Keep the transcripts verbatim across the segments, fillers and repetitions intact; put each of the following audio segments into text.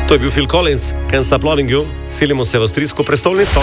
To je bil Phil Collins, Can't Stop Loving You. Selimo se v avstrijsko prestolnico.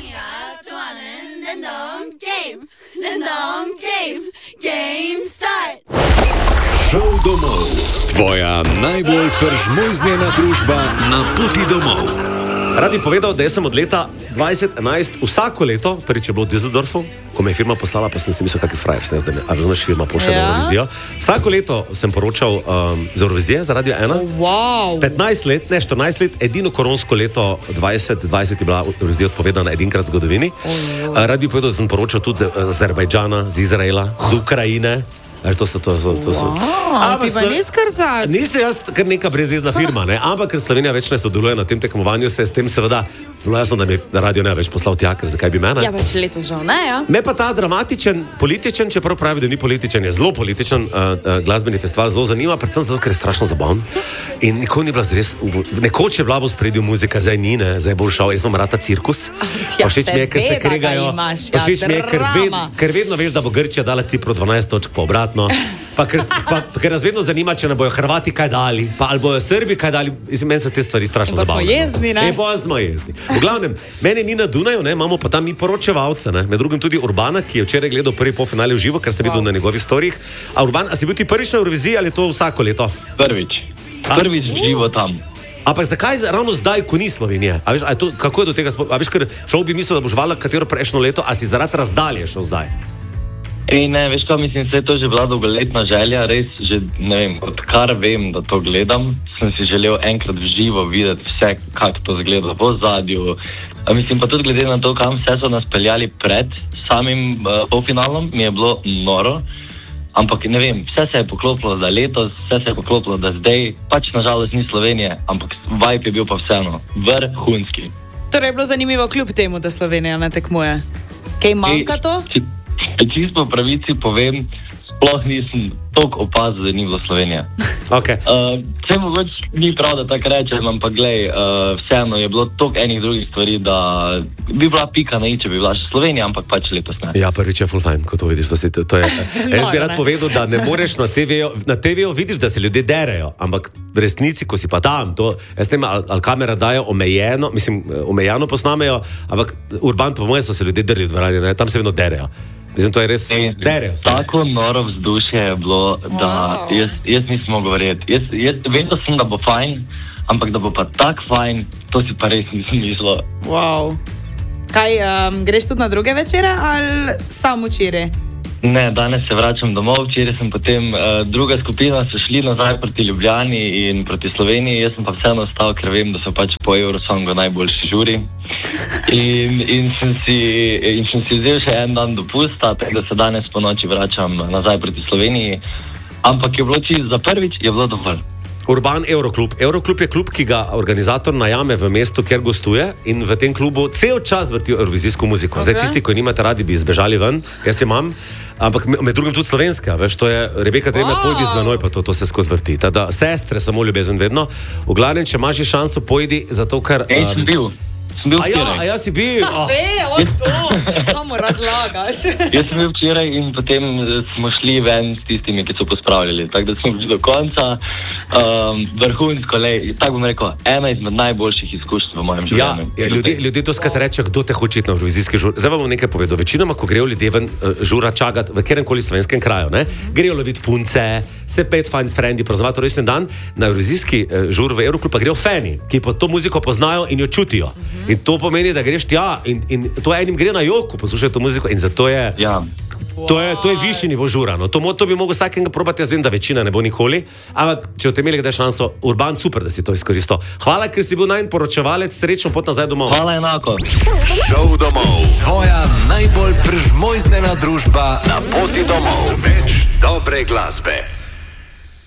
Šel domov. Tvoja najbolj peržmojznjena družba na poti domov. Rad bi povedal, da sem od leta dvajset enajst vsako leto, prvič je bilo v Düsseldorfu, ko me je firma poslala, pa sem si mislil, kakšen frajer sem, da me naš firma pošlje na Eurovizijo. Vsako leto sem poročal um, z Eurovizije za Radio ena. Oh, wow. petnajst let, ne štirinajst let, edino koronsko leto dvajset dvajset je bila Eurovizija odpovedana edinkrat v zgodovini. Oh, Rad bi povedal, da sem poročal tudi z Azerbajdžana, z Izraela, z Ukrajine. To so, to so, to so. Wow, Ampak ti pa nisi kar tak. Nisem jaz kar neka brezvezna firma, ne? Ampak ker Slovenija več ne sodeluje na tem tekmovanju, se s tem seveda, no jasno, da mi Radio ne več poslal tja, ker zakaj bi mene? Ja, več letos žal ne, ja. Me pa ta dramatičen, političen, čeprav pravi, da ni političen, je zelo političen uh, uh, glasbeni festival, zelo zanima, predvsem zato, ker je strašno zabaven. In nikoli ni bila zres, nekoč je bila v spredju muzika, zdaj ni, ne, zdaj bolj šal, jaz imam rata cirkus. Ja, pa všeč mi je, ker se kregajo, imaš, pa ja, všeč mi je, ker, ved, drama. ker vedno veš, da bo Grčija dala Cipru dvanajst točk pa obratno. Pa ker, pa, ker nas vedno zanima, če ne bojo Hrvati kaj dali, pa ali bojo Srbi kaj dali. Meni so te stvari strašno zabavne. Pa smo jezni, ne? E, pa smo jezni. V glavnem, mene ni na Dunaju, ne, imamo pa tam mi poročevalce, ne. Med drugim tudi Urbana, ki je včeraj gledal prvi polfinale v živo, ker sem videl wow. na njegovih storijih. A Urban, a si bil ti prvič na Euroviziji ali je to vsako leto? Prvič. Prvič v živo tam. Ampak zakaj ravno zdaj, ko ni Slovenije? A veš, a je to, kako je do tega? A veš, ker človek bi mislil, da boš vala katero prejšnjo leto, a si zaradi razdalje šel zdaj? Ej, ne, veš kaj, mislim, se je to že bila dolgoletna želja, res, že, ne vem, odkar vem, da to gledam, sem si želel enkrat v živo videti vse, kako to zgleda v ozadju. A mislim, pa tudi glede na to, kam vse so nas peljali pred samim uh, polfinalom, mi je bilo noro, ampak ne vem, vse se je poklopilo za letos, vse se je poklopilo da zdaj, pač nažalost ni Slovenije, ampak vibe je bil pa vseeno vrhunski. Torej je bilo zanimivo kljub temu, da Slovenija ne tekmuje. Kaj manjka to? Ej, Čisto po pravici povem, sploh nisem toliko opazil, da ni bilo Slovenije. Okay. Uh, Vse mogoče ni prav, da tako rečem, ampak glej, uh, vseeno je bilo toliko enih drugih stvari, da bi bila pika na i, če bi bila še Slovenija, ampak pač letos ne. Ja, prvič je full fine, ko to vidiš. To si, to, to je, jaz bi rad povedal, da ne moreš na te vejo, na te vejo vidiš, da se ljudje derejo, ampak v resnici, ko si pa tam, to, jaz tem, ali, ali kamera dajo omejeno, mislim, omejeno posnamejo, ampak Urban, po mojem, so se ljudje drli v dvorani, ne, tam se vedno derejo. Mislim, to je res derejo. Tako noro vzdušje je bilo, da wow. jaz, jaz nisem mogel verjeti. Jaz, jaz vedel sem, da bo fajn, ampak da bo pa tak fajn, to si pa res nisem mislil. Wow. Kaj, um, greš tudi na druge večere ali samo včeraj? Ne, danes se vračam domov, včeraj sem potem, uh, druga skupina so šli nazaj proti Ljubljani in proti Sloveniji, jaz sem pa vseeno ostal, ker vem, da so pač po Eurosongu najboljši žuri. In, in, sem si, in sem si vzel še en dan dopusta, tako da se danes po noči vračam nazaj proti Sloveniji, ampak je bilo čisto za prvič, je bilo dovolj. Urban Euroklub. Euroklub je klub, ki ga organizator najame v mestu, kjer gostuje in v tem klubu cel čas vrti eurovizijsko muziko. Okay. Zdaj tisti, ko nimate radi, bi izbežali ven, jaz imam, ampak med drugim tudi slovenska, veš, to je Rebeka Treme, wow. Pojdi z menoj, pa to, to se skozi vrti. Tada, sestre, samo ljubezen vedno. V glavnem, če imaš šanso, pojdi, zato ker... Ej, sem bil. Sem bil a ja, a ja si bil? Oh. Ve, od to, kamo razlagaš. Jaz sem bil včeraj in potem smo šli ven s tistimi, ki so pospravljali. Tako da smo bili do konca. Um, vrhunsko, lej, tako bom rekel, ena izmed najboljših izkušenj v mojem življenju. Ja, ljudje, ljudje to skrat reče, kdo te hoče na Eurovizijski žur. Zdaj vam bom nekaj povedal. Večinoma, ko grejo ljudje ven žura čagat v kjeremkoli slovenskem kraju, ne? Grejo loviti punce, se pet fajn s frendi, praznovati rojstni dan, na Eurovizijski žur v Euroklub pa grejo fani, ki pa to muziko poznajo in jo čutijo. In to pomeni, da greš tja in, in to enim gre na joko poslušati to muziko in zato je, ja. to je, to je višji nivo žura. No. To, to bi mogel vsakega probati, jaz vem, da večina ne bo nikoli, ampak če boste imeli kdaj šanso, Urban, super, da si to izkoristil. Hvala, ker si bil najn poročevalec, srečno pot nazaj domov. Hvala enako. Šel domov. Tvoja najbolj prežmojznena družba na poti domov. Več dobre glasbe.